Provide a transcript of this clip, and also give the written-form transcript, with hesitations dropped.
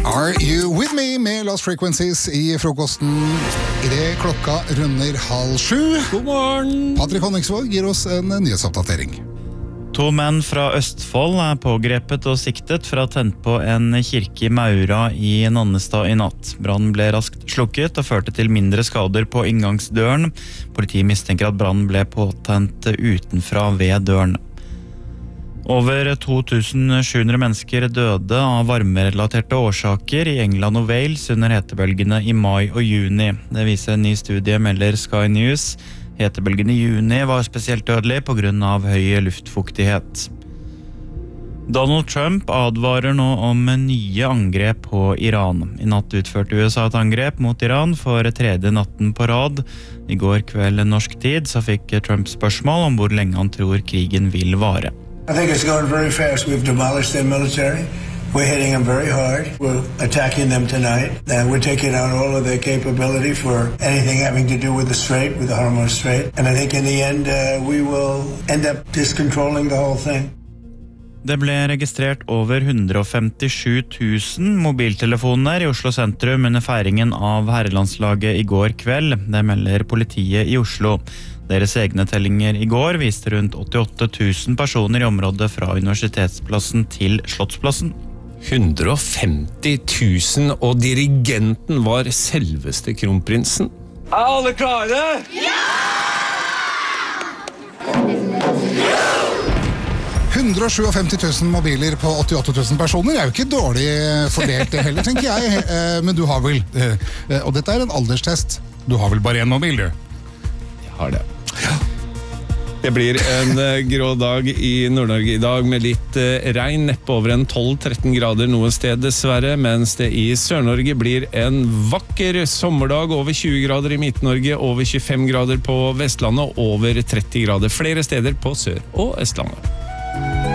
Are you with me med Lost Frequencies I frokosten I det klokka runder 6:30. God morgen! Patrick Honningsvåg gir oss en nyhetsoppdatering. 2 menn fra Østfold pågrepet og siktet for å ha tent på en kirke I Maura I Nannestad I natt. Brannen ble raskt slukket og førte til mindre skader på inngangsdøren. Politiet mistenker at brannen ble påtent utenfra ved døren. Over 2700 mennesker døde av varmerelaterte årsaker I England og Wales under hetebølgene I mai og juni. Det viser en ny studie, melder Sky News. Hetebølgen I juni var spesielt dødelig på grunn av høy luftfuktighet. Donald Trump advarer nå om nye angrep på Iran. I natt utførte USA et angrep mot Iran for 3. natten på rad. I går kveld norsk tid så fikk Trump spørsmål om hvor lenge han tror krigen vil vare. I think it's going very fast. We've demolished their military. We're hitting them very hard. We're attacking them tonight. And we're taking out all of their capability for anything having to do with the Strait, with the Hormuz Strait. And I think in the end, we will end up just controlling the whole thing. Det ble registrert over 157 000 mobiltelefoner I Oslo sentrum under feiringen av herrelandslaget I går kveld. Det melder politiet I Oslo. Deres egne tellinger I går viste rundt 88 000 personer I området fra Universitetsplassen til Slottsplassen. 150 000, og dirigenten var selveste kronprinsen. Alle klare? Ja! 157 000 mobiler på 88 000 personer jo ikke dårlig fordelt det heller, tenker jeg. Men du har vel, og dette en alderstest, du har vel bare en mobil, du? Jeg har det. Det blir en grå dag I Nord-Norge I dag med litt regn, neppe over en 12-13 grader noen sted dessverre, mens det I Sør-Norge blir en vakker sommerdag, over 20 grader I Midt-Norge, over 25 grader på Vestlandet og over 30 grader flere steder på Sør- og Østlandet.